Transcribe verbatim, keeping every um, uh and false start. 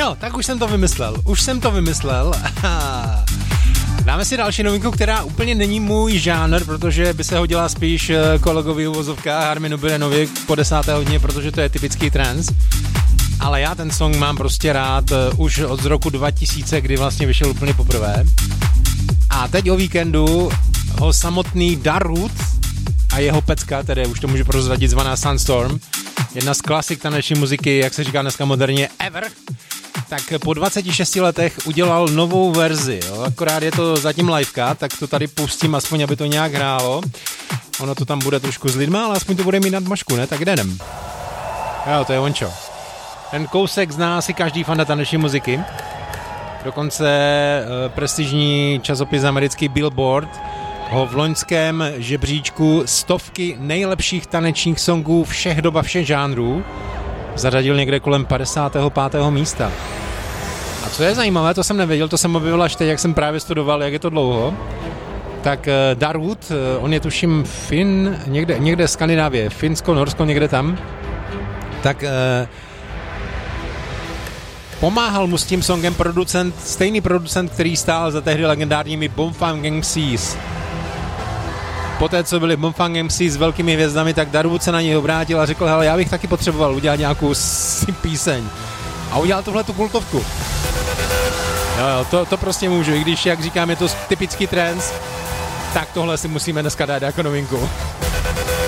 No, tak už jsem to vymyslel. Už jsem to vymyslel. Dáme si další novinku, která úplně není můj žánr, protože by se hodila spíš kolegovi v uvozovkách Arminu Bilenovi po desáté hodině, protože to je typický trance. Ale já ten song mám prostě rád už od roku dva tisíce, kdy vlastně vyšel úplně poprvé. A teď o víkendu ho samotný Darude a jeho pecka, tedy už to můžu prozradit, zvaná Sunstorm, jedna z klasik taneční muziky, jak se říká dneska moderně, ever, tak po dvaceti šesti letech udělal novou verzi, jo? Akorát je to zatím liveka, tak to tady pustím aspoň, aby to nějak hrálo. Ono to tam bude trošku s lidma, ale aspoň to bude mít nadmašku, ne? Tak jdem. Jo, to je ončo. Ten kousek zná si každý fan taneční muziky. Dokonce e, prestižní časopis americký Billboard ho v loňském žebříčku stovky nejlepších tanečních songů všech dob a všech žánrů zařadil někde kolem padesátého pátého místa. A co je zajímavé, to jsem nevěděl, to jsem objevil až teď, jak jsem právě studoval, jak je to dlouho, tak e, Darude, e, on je tuším Fin, někde, někde v Skandinávie, Finsko, Norsko, někde tam, tak... E, pomáhal mu s tím songem producent, stejný producent, který stál za tehdy legendárními Bumfang M Cs. Poté, co byli Bumfang M Cs s velkými hvězdami, tak Darude se na něj obrátil a řekl, hele, já bych taky potřeboval udělat nějakou si píseň. A udělal tuhle tu kultovku. Jo, jo, to, to prostě můžu, i když, jak říkám, je to typický trance, tak tohle si musíme dneska dát jako novinku.